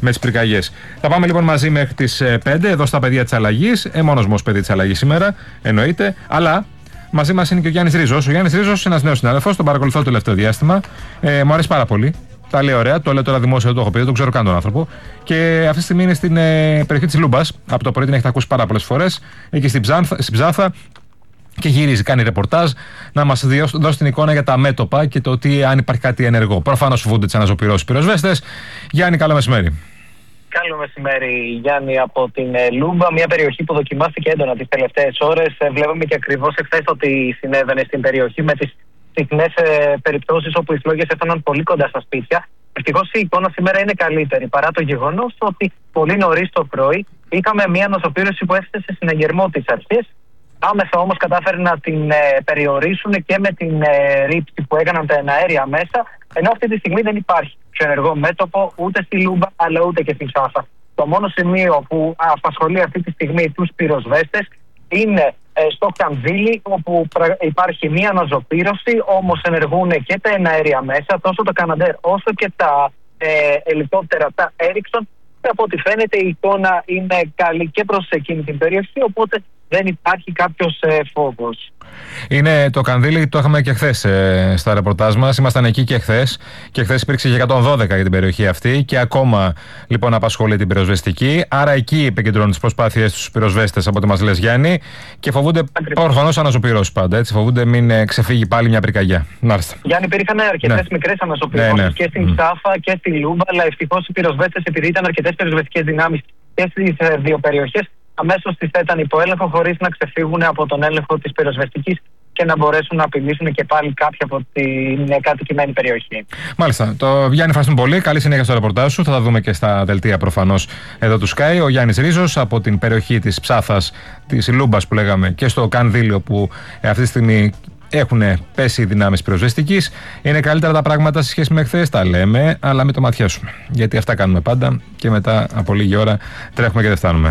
με τις πυρκαγιές. Θα πάμε λοιπόν μαζί μέχρι τις 5 εδώ στα πεδία της αλλαγής. Μόνος μου ως παιδί της αλλαγής σήμερα, εννοείται. Αλλά μαζί μας είναι και ο Γιάννης Ρίζος. Ο Γιάννης Ρίζος είναι ένας νέος συνάδελφος, τον παρακολουθώ το τελευταίο διάστημα. Μου αρέσει πάρα πολύ. Τα λέει ωραία, το λέω τώρα δημόσια, δεν το έχω πει, δεν τον ξέρω καν τον άνθρωπο. Και αυτή τη στιγμή είναι στην περιοχή της Λούμπας. Από το πρωί την έχετε ακούσει πάρα πολλές φορές. Εκεί στην Ψάθα. Και γυρίζει, κάνει ρεπορτάζ να μας δώσει την εικόνα για τα μέτωπα και το τι, αν υπάρχει κάτι ενεργό. Προφανώς φοβούνται τις αναζωπυρώσεις πυροσβέστες. Γιάννη, καλό μεσημέρι. Καλό μεσημέρι, Γιάννη, από την Λούμπα, μια περιοχή που δοκιμάστηκε έντονα τις τελευταίες ώρες. Βλέπαμε και ακριβώς εχθές ότι συνέβαινε στην περιοχή με τις συχνές περιπτώσεις όπου οι φλόγες έφταναν πολύ κοντά στα σπίτια. Ευτυχώς η εικόνα σήμερα είναι καλύτερη, παρά το γεγονός ότι πολύ νωρίς το πρωί είχαμε μια αναζωπήρωση που έφτασε σε συναγερμό τις αρχές. Άμεσα όμως κατάφεραν να την περιορίσουν και με την ρήψη που έκαναν τα εναέρια μέσα, ενώ αυτή τη στιγμή δεν υπάρχει πιο ενεργό μέτωπο ούτε στη Λούμπα αλλά ούτε και στην Ψάθα. Το μόνο σημείο που απασχολεί αυτή τη στιγμή τους πυροσβέστες είναι στο Κανδύλι, όπου υπάρχει μία αναζωπήρωση, όμως ενεργούν και τα εναέρια μέσα, τόσο το Καναντέρ όσο και τα ελικόπτερα, τα Έριξον. Και από ό,τι φαίνεται η εικόνα είναι καλή και προς εκείνη την περιοχή, οπότε δεν υπάρχει κάποιος φόβος. Είναι το Κανδύλι, το είχαμε και χθες στα ρεπορτάζ μας. Ήμασταν εκεί και χθες. Και χθες υπήρξε και 112 για την περιοχή αυτή. Και ακόμα λοιπόν απασχολεί την πυροσβεστική. Άρα εκεί επικεντρώνουν τις προσπάθειες τους πυροσβέστες, από ό,τι μας λες, Γιάννη. Και φοβούνται προφανώς αναζωπυρώσεις πάντα. Έτσι. Φοβούνται μην ξεφύγει πάλι μια πυρκαγιά. Μάλιστα. Γιάννη, υπήρχαν αρκετές μικρές αναζωπυρώσεις και στην Ψάθα και στη Λούμπα. Αλλά ευτυχώς οι πυροσβέστες, επειδή ήταν αρκετές πυροσβεστικές δυνάμεις και στις δύο περιοχές, αμέσως τις ήταν υπό έλεγχο χωρίς να ξεφύγουν από τον έλεγχο της πυροσβεστικής και να μπορέσουν να απειλήσουν και πάλι κάποια από την κατοικημένη περιοχή. Μάλιστα. Το Γιάννη, ευχαριστούμε πολύ. Καλή συνέχεια στο ρεπορτάζ σου. Θα τα δούμε και στα δελτία προφανώς εδώ του Sky. Ο Γιάννης Ρίζος από την περιοχή της Ψάθας, της Λούμπας που λέγαμε, και στο Κανδύλιο που αυτή τη στιγμή έχουν πέσει οι δυνάμεις πυροσβεστικής. Είναι καλύτερα τα πράγματα σε σχέση με χθες, τα λέμε, αλλά μην το ματιάσουμε. Γιατί αυτά κάνουμε πάντα και μετά από λίγη ώρα τρέχουμε και δεν φτάνουμε.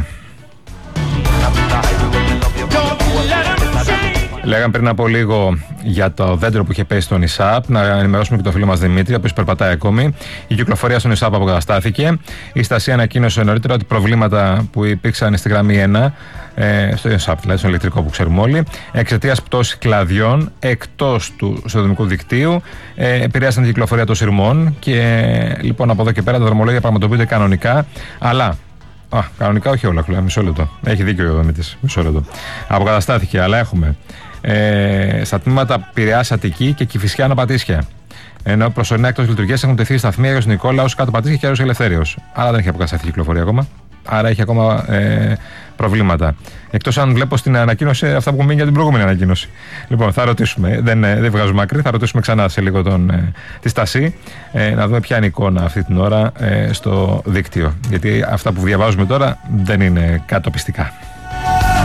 Λέγαμε πριν από λίγο για το δέντρο που είχε πέσει στον ΙΣΑΠ. Να ενημερώσουμε και το φίλο μας Δημήτρη, ο οποίος περπατάει ακόμη. Η κυκλοφορία στον ΙΣΑΠ αποκαταστάθηκε. Η Στασία ανακοίνωσε νωρίτερα ότι προβλήματα που υπήρξαν στη γραμμή 1, στο ΙΣΑΠ, δηλαδή στο ηλεκτρικό που ξέρουμε όλοι, εξαιτίας πτώσης κλαδιών εκτός του ισοδομικού δικτύου, επηρέασαν την κυκλοφορία των σειρμών. Και λοιπόν από εδώ και πέρα τα δρομολόγια πραγματοποιούνται κανονικά, αλλά. Κανονικά όχι όλα, μισό λεπτό. Έχει δίκιο ο Δημήτρης. Μισό λεπτό. Αποκαταστάθηκε, αλλά έχουμε στα τμήματα Πειραιάς Αττική και Κηφισιά Πατήσια. Ενώ προσωρινά εκτός λειτουργίας έχουν τεθεί σταθμοί Άγιος Νικόλαος, Κάτω Πατήσια και Άγιος Ελευθέριος. Άρα δεν έχει αποκατασταθεί η κυκλοφορία ακόμα. Άρα έχει ακόμα προβλήματα. Εκτός αν βλέπω στην ανακοίνωση αυτά που έχουν μείνει για την προηγούμενη ανακοίνωση. Λοιπόν, θα ρωτήσουμε. Δεν βγάζουμε άκρη. Θα ρωτήσουμε ξανά σε λίγο τη Στασή να δούμε ποια είναι η εικόνα αυτή την ώρα στο δίκτυο. Γιατί αυτά που διαβάζουμε τώρα δεν είναι κατοπιστικά.